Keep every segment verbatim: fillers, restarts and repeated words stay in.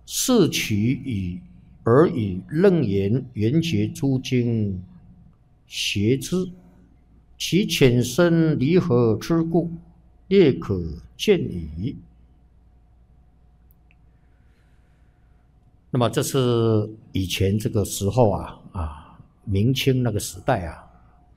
是其以而以楞严圆觉诸经邪之，其浅深离合之故，列可见矣。那么这是以前这个时候啊啊，明清那个时代啊，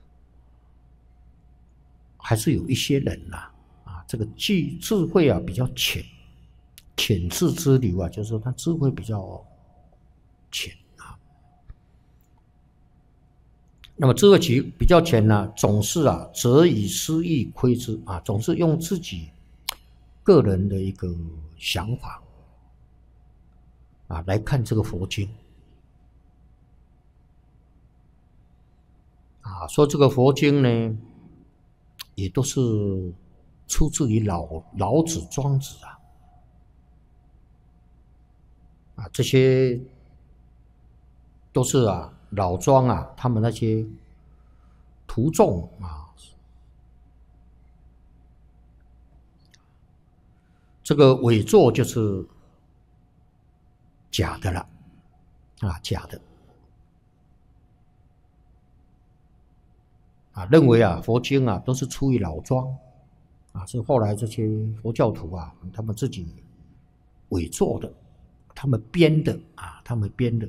还是有一些人呐 啊, 啊，这个智智慧啊比较浅，浅智之流啊，就是说他智慧比较浅啊。那么智慧比比较浅呢，总是啊则以私意窥之啊，总是用自己个人的一个想法啊来看这个佛经啊，说这个佛经呢，也都是出自于老老子、庄子啊，啊，这些都是啊老庄啊他们那些徒众啊，这个伪作就是假的了啊，假的啊，认为啊佛经啊都是出于老庄啊，是后来这些佛教徒啊他们自己伪作的，他们编的啊，他们编的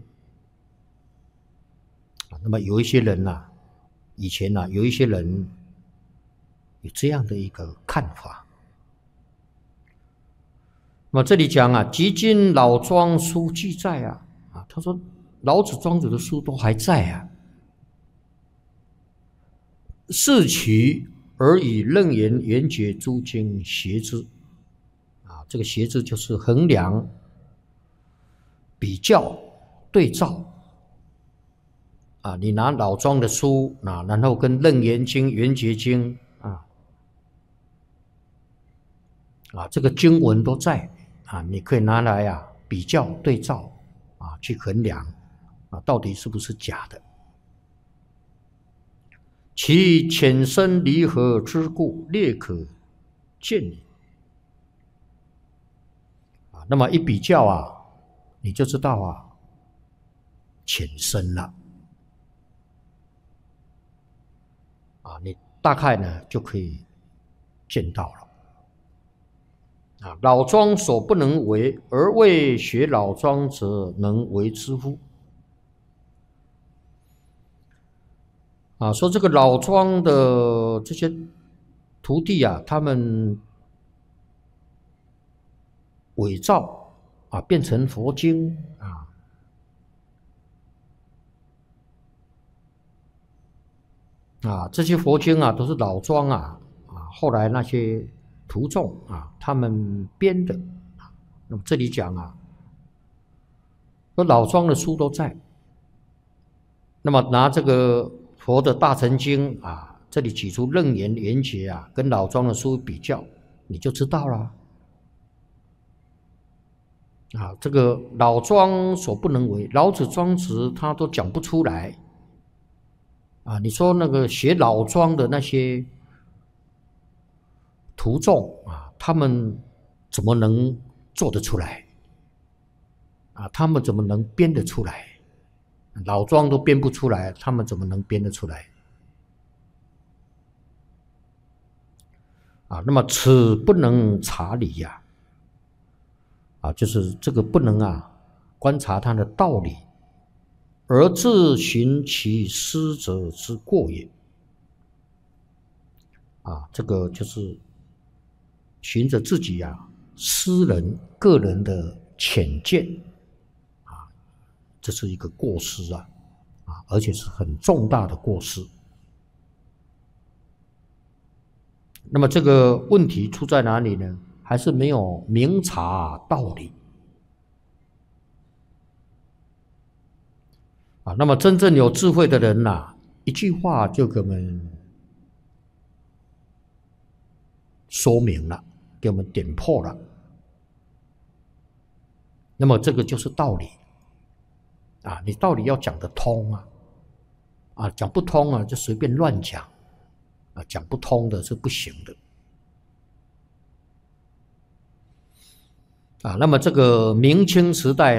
啊。那么有一些人呐、啊，以前呐、啊、有一些人有这样的一个看法。那么这里讲啊，即今老庄书记载啊，啊，他说老子、庄子的书都还在啊。是其而以楞严圆觉诸经邪之啊，这个邪之就是衡量、比较、对照啊。你拿老庄的书啊，然后跟楞严经、圆觉经啊啊，这个经文都在啊，你可以拿来啊比较、对照啊，去衡量啊，到底是不是假的。其浅深离合之故，列可见矣。啊，那么一比较啊，你就知道啊，浅深了。啊，你大概呢就可以见到了。啊，老庄所不能为，而为学老庄者能为之乎？啊，说这个老庄的这些徒弟啊，他们伪造啊，变成佛经啊，啊，这些佛经啊，都是老庄啊啊，后来那些徒众啊，他们编的。那么这里讲啊，说老庄的书都在，那么拿这个佛的大乘经啊，这里举出楞严、圆觉啊，跟老庄的书比较，你就知道了。啊，这个老庄所不能为，老子、庄子他都讲不出来。啊，你说那个学老庄的那些徒众啊，他们怎么能做得出来？啊，他们怎么能编得出来？老庄都编不出来，他们怎么能编得出来？啊，那么此不能察理呀、啊，啊，就是这个不能啊观察它的道理，而自寻其师者之过也。啊，这个就是循着自己啊私人个人的浅见啊，这是一个过失啊啊，而且是很重大的过失。那么这个问题出在哪里呢？还是没有明察道理啊。那么真正有智慧的人呐、啊，一句话就给我们说明了，给我们点破了。那么这个就是道理啊，你道理要讲得通啊，啊，讲不通啊就随便乱讲啊，讲不通的是不行的。 啊，那么这个明清时代。